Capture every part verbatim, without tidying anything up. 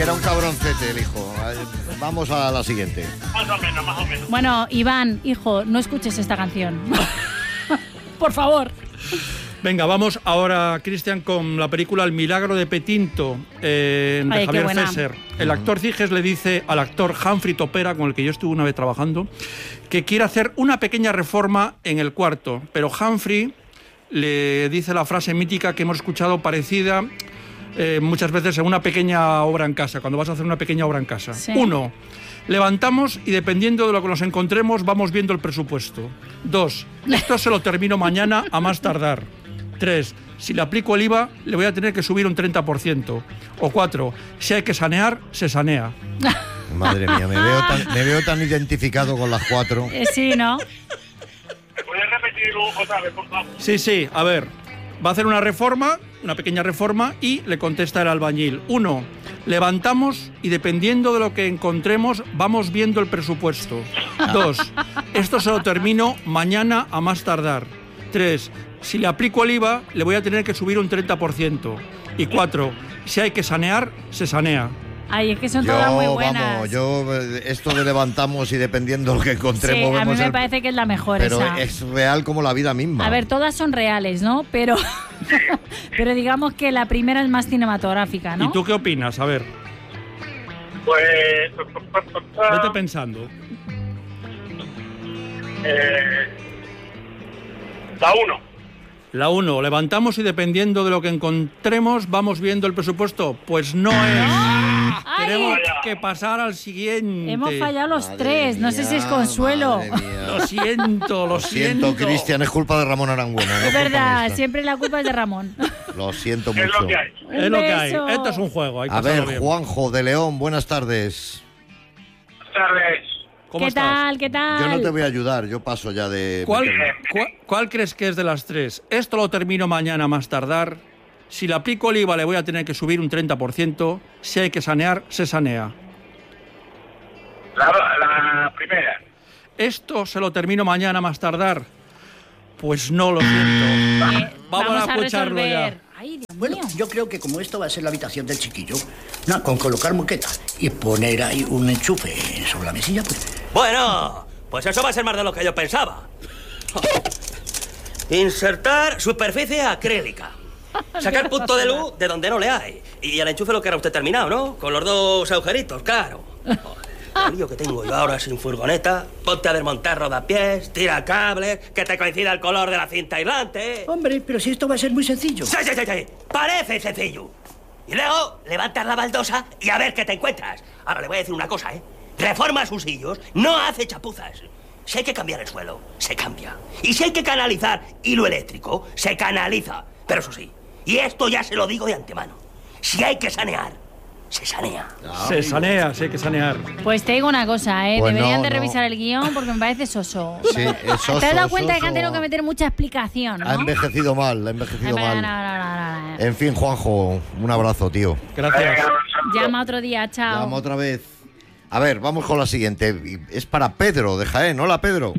Era un cabroncete el hijo. Vamos a la siguiente. Más o menos, más o menos. Bueno, Iván, hijo, no escuches esta canción. Por favor. Venga, vamos ahora, Cristian, con la película El milagro de Petinto, eh, de Ay, Javier qué buena. Fesser. El actor Ciges le dice al actor Humphrey Topera, con el que yo estuve una vez trabajando, que quiere hacer una pequeña reforma en el cuarto, pero Humphrey le dice la frase mítica que hemos escuchado parecida eh, muchas veces en una pequeña obra en casa, cuando vas a hacer una pequeña obra en casa. Sí. Uno, levantamos y dependiendo de lo que nos encontremos vamos viendo el presupuesto. Dos, esto se lo termino mañana a más tardar. Tres, si le aplico el I V A le voy a tener que subir un treinta por ciento. O cuatro, si hay que sanear, se sanea. Madre mía, me veo tan, me veo tan identificado con las cuatro. Eh, sí, ¿no? ¿Me puedes repetirlo otra vez, por favor? Sí, sí, a ver, va a hacer una reforma, una pequeña reforma, y le contesta el albañil. Uno, levantamos y dependiendo de lo que encontremos, vamos viendo el presupuesto. Dos, esto se lo termino mañana a más tardar. Tres, si le aplico el I V A, le voy a tener que subir un treinta por ciento. Y cuatro, si hay que sanear, se sanea. Ay, es que son Yo, todas muy buenas. vamos, yo eh, esto de levantamos y dependiendo de lo que Sí, encontremos a mí vemos me el- parece que es la mejor pero esa. es real como la vida misma. A ver, todas son reales, ¿no? Pero, pero digamos que la primera es más cinematográfica, ¿no? ¿Y tú qué opinas? A ver, Pues... vete pensando. Eh, la uno. La uno, levantamos y dependiendo de lo que encontremos, vamos viendo el presupuesto. Pues no es. ¡Ay! Tenemos que pasar al siguiente. Hemos fallado los Madre tres. No sé si es mía, Consuelo. madre mía. Lo siento, lo, Lo siento, Cristian, es culpa de Ramón Arangüena. no Es culpa verdad, nuestra. siempre la culpa es de Ramón. Lo siento ¿Qué es mucho. lo que hay? Es lo que hay. beso. Esto es un juego. Hay que A ver, pasarlo bien. Juanjo de León, buenas tardes. Buenas tardes. ¿Cómo ¿Qué estás? tal? ¿Qué tal? Yo no te voy a ayudar, yo paso ya de... ¿Cuál, meterme. cuál, cuál crees que es de las tres? Esto lo termino mañana a más tardar. Si le aplico el I V A le voy a tener que subir un treinta por ciento. Si hay que sanear, se sanea. La, la primera. Esto se lo termino mañana a más tardar. Pues no, lo siento. Eh, Vamos a escucharlo resolver. ya. Ay, Dios Bueno, mío. yo creo que como esto va a ser la habitación del chiquillo, no, con colocar moqueta y poner ahí un enchufe sobre la mesilla, pues... Bueno, pues eso va a ser más de lo que yo pensaba. Insertar superficie acrílica. Sacar punto de luz de donde no le hay. Y el enchufe lo que era usted terminado, ¿no? Con los dos agujeritos, claro. Joder, el lío que tengo yo ahora sin furgoneta. Ponte a desmontar rodapiés, tira cables, que te coincida el color de la cinta aislante. Hombre, pero si esto va a ser muy sencillo. Sí, sí, sí, sí. Parece sencillo. Y luego levantas la baldosa y a ver qué te encuentras. Ahora le voy a decir una cosa, ¿eh? Reforma sus sillos, no hace chapuzas. Si hay que cambiar el suelo, se cambia. Y si hay que canalizar hilo eléctrico, se canaliza. Pero eso sí, y esto ya se lo digo de antemano. Si hay que sanear, se sanea. Se sanea, sí hay que sanear. Pues te digo una cosa, ¿eh? Pues Deberían no, de no. revisar el guión porque me parece soso. Sí, es soso, ¿Te has dado cuenta de que han soso. tenido que meter mucha explicación, no? Ha envejecido mal, ha envejecido No, no, mal. no, no, no, no. En fin, Juanjo, un abrazo, tío. Gracias. Llama otro día, chao. Llama otra vez. A ver, vamos con la siguiente. Es para Pedro de Jaén. Hola, Pedro.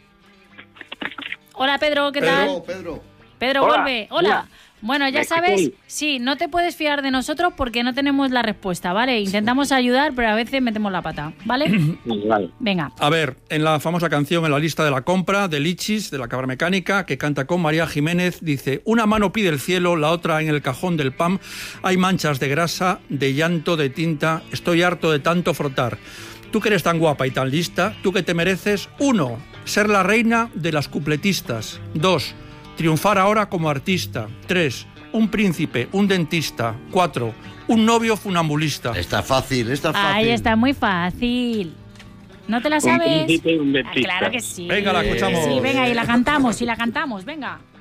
Hola, Pedro, ¿qué tal? Pedro, Pedro. Pedro, Hola. vuelve. Hola. Bueno, ya ¿Me sabes, escucháis? sí, no te puedes fiar de nosotros porque no tenemos la respuesta, ¿vale? Intentamos ayudar, pero a veces metemos la pata, ¿vale? Vale. Venga. A ver, en la famosa canción En la lista de la compra de Lichis, de la cabra mecánica, que canta con María Jiménez, dice: una mano pide el cielo, la otra en el cajón del P A M. Hay manchas de grasa, de llanto, de tinta. Estoy harto de tanto frotar. Tú que eres tan guapa y tan lista, tú que te mereces, uno, ser la reina de las cupletistas. Dos, triunfar ahora como artista. Tres, un príncipe, un dentista. Cuatro, un novio funambulista. Está fácil, está fácil. Ahí está muy fácil. ¿No te la Un sabes? príncipe y un Ah, dentista. claro que sí. Venga, la escuchamos. Sí, venga, y la cantamos, y la cantamos, venga.